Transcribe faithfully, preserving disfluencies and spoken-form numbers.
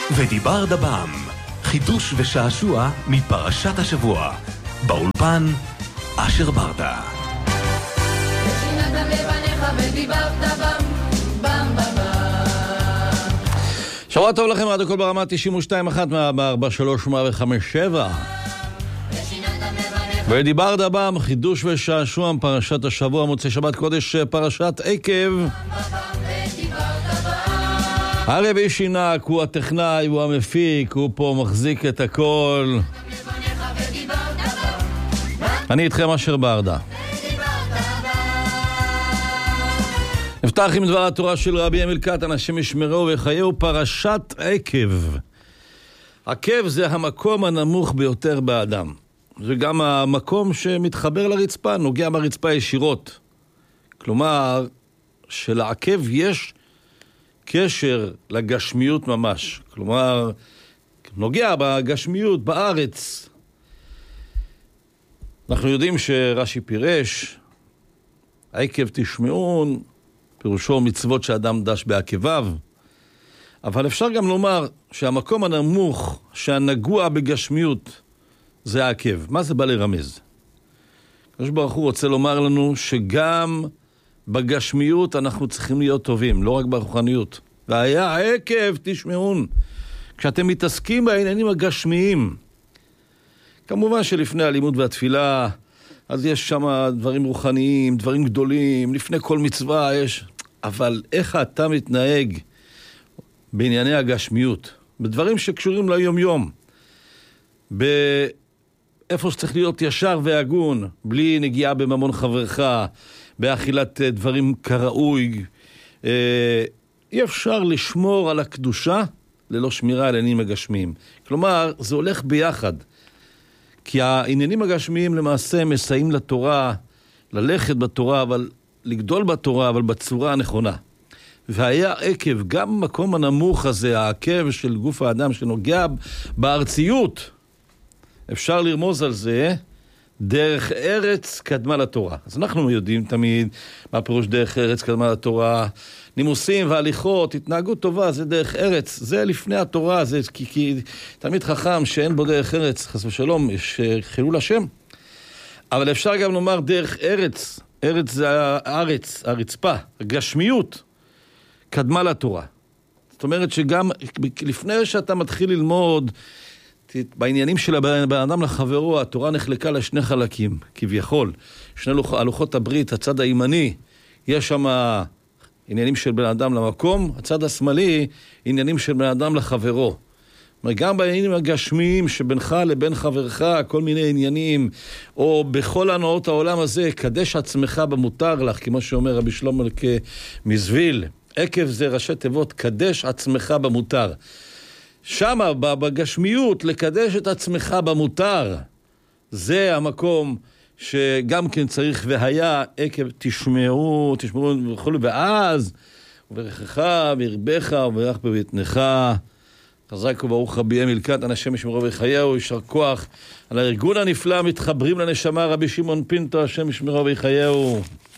ודיבר דבם, חידוש ושעשוע מפרשת השבוע. באולפן אשר ברדה. ושינתם לבניך ודיברת בם, בם בם בם. שבוע טוב לכם, עד הכל ברמה תשעים ושתיים אחת ארבע שלוש חמש שבע. ודיבר דבם, חידוש ושעשוע פרשת השבוע, מוצא שבת קודש, פרשת עקב. הרב ישינק הוא הטכנאי, הוא המפיק, הוא פה מחזיק את הכל. אני איתכם אשר ברדה. נפתח עם דבר התורה של רבי אמיל קטן, השם ישמרו ויחייהו, פרשת עקב. עקב זה המקום הנמוך ביותר באדם. זה גם המקום שמתחבר לרצפה, נוגע ברצפה ישירות. כלומר, שלעקב יש קשר לגשמיות ממש. כלומר, נוגע בגשמיות, בארץ. אנחנו יודעים שרש"י פירש, עקב תשמעון, פירושו מצוות שאדם דש בעקביו. אבל אפשר גם לומר שהמקום הנמוך, שהנגוע בגשמיות, זה העקב. מה זה בא לרמז? הקדוש ברוך הוא רוצה לומר לנו שגם בגשמיות אנחנו צריכים להיות טובים, לא רק ברוחניות. והיה עקב תשמעון. כשאתם מתעסקים בעניינים הגשמיים, כמובן שלפני הלימוד והתפילה, אז יש שם דברים רוחניים, דברים גדולים, לפני כל מצווה יש. אבל איך אתה מתנהג בענייני הגשמיות? בדברים שקשורים ליום יום. באיפה שצריך להיות ישר והגון, בלי נגיעה בממון חברך, באכילת דברים כראוי. אי אפשר לשמור על הקדושה ללא שמירה על עניינים הגשמיים. כלומר, זה הולך ביחד. כי העניינים הגשמיים למעשה מסייעים לתורה, ללכת בתורה, אבל לגדול בתורה, אבל בצורה הנכונה. והיה עקב, גם מקום הנמוך הזה, העקב של גוף האדם שנוגע בארציות, אפשר לרמוז על זה, דרך ארץ קדמה לתורה. אז אנחנו יודעים תמיד מה פירוש דרך ארץ קדמה לתורה, נימוסים והליכות, התנהגות טובה, זה דרך ארץ, זה לפני התורה, זה כי, כי תמיד חכם שאין בו דרך ארץ, חס ושלום, יש חילול השם. אבל אפשר גם לומר דרך ארץ, ארץ זה הארץ, הרצפה, הגשמיות, קדמה לתורה. זאת אומרת שגם לפני שאתה מתחיל ללמוד, בעניינים של הבן אדם לחברו, התורה נחלקה לשני חלקים, כביכול. שני הלוחות הברית, הצד הימני, יש שם עניינים של בן אדם למקום, הצד השמאלי, עניינים של בן אדם לחברו. גם בעניינים הגשמיים שבינך לבין חברך, כל מיני עניינים, או בכל הנאות העולם הזה, קדש עצמך במותר לך, כמו שאומר רבי שלמה מזוויל, עקב זה ראשי תיבות, קדש עצמך במותר. שמה בגשמיות, לקדש את עצמך במותר, זה המקום שגם כן צריך, והיה עקב תשמעו, תשמעו וכו', ואז, וברכך, וירבך, וברך בבטנך, חזק וברוך רבי אמיל קטן, השם ישמרו ויחייהו, יישר כוח על הארגון הנפלא, מתחברים לנשמה רבי שמעון פינטו, השם ישמרו ויחייהו.